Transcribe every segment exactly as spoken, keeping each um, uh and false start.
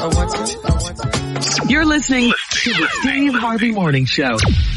I want to. I want to. You're listening to the Steve Harvey Morning Show.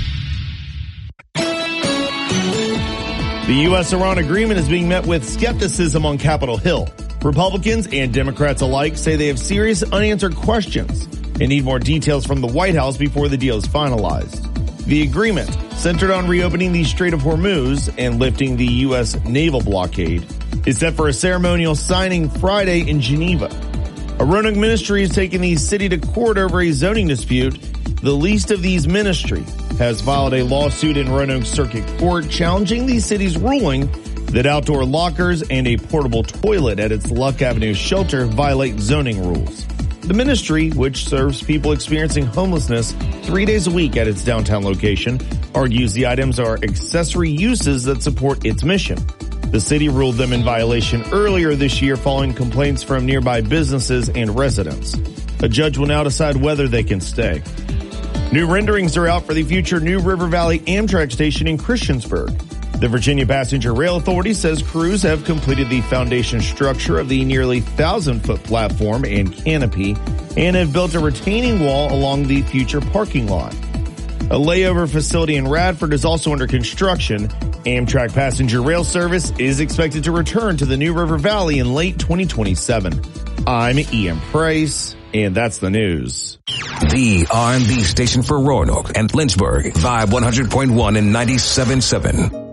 The U S Iran agreement is being met with skepticism on Capitol Hill. Republicans and Democrats alike say they have serious unanswered questions and need more details from the White House before the deal is finalized. The agreement, centered on reopening the Strait of Hormuz and lifting the U S naval blockade, is set for a ceremonial signing Friday in Geneva. A Roanoke ministry is taking the city to court over a zoning dispute. The least of these ministry has filed a lawsuit in Roanoke Circuit Court challenging the city's ruling that outdoor lockers and a portable toilet at its Luck Avenue shelter violate zoning rules. The ministry, which serves people experiencing homelessness three days a week at its downtown location, argues the items are accessory uses that support its mission. The city ruled them in violation earlier this year following complaints from nearby businesses and residents. A judge will now decide whether they can stay. New renderings are out for the future New River Valley Amtrak station in Christiansburg. The Virginia Passenger Rail Authority says crews have completed the foundation structure of the nearly thousand-foot platform and canopy and have built a retaining wall along the future parking lot. A layover facility in Radford is also under construction. Amtrak passenger rail service is expected to return to the New River Valley in late twenty twenty-seven. I'm Ian Price, and that's the news. The R and B station for Roanoke and Lynchburg, Vibe one hundred point one and ninety-seven point seven.